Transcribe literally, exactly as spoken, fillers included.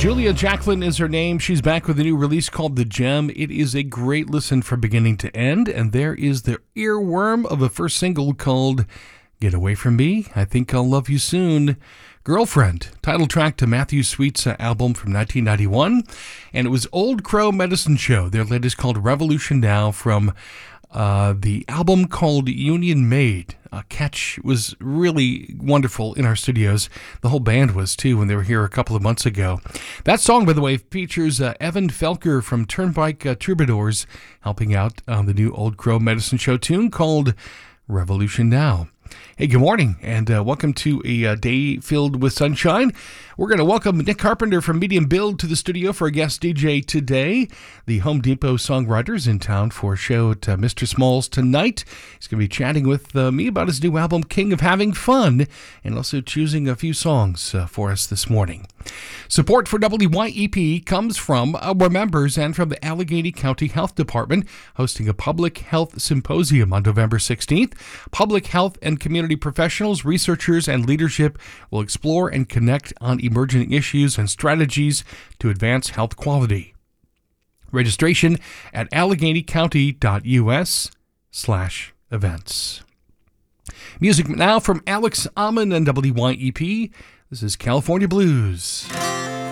Julia Jacqueline is her name. She's back with a new release called The Gem. It is a great listen from beginning to end, and there is the earworm of a first single called Get Away From Me, I Think I'll Love You Soon. Girlfriend, title track to Matthew Sweet's uh, album from nineteen ninety-one, and it was Old Crow Medicine Show, their latest called Revolution Now, from uh, the album called Union Made. Uh, Catch was really wonderful in our studios. The whole band was, too, when they were here a couple of months ago. That song, by the way, features uh, Evan Felker from Turnpike uh, Troubadours helping out on the new Old Crow Medicine Show tune called Revolution Now. Hey, good morning, and uh, welcome to a uh, day filled with sunshine. We're going to welcome Nick Carpenter from Medium Build to the studio for a guest D J today. The Home Depot songwriter's in town for a show at uh, Mister Smalls tonight. He's going to be chatting with uh, me about his new album, King of Having Fun, and also choosing a few songs uh, for us this morning. Support for W Y E P comes from our members and from the Allegheny County Health Department, hosting a public health symposium on November sixteenth. Public health and community professionals, researchers, and leadership will explore and connect on emerging issues and strategies to advance health quality. Registration at alleghenycounty.us slash events. Music now from Alex Amon and W Y E P. This is California Blues.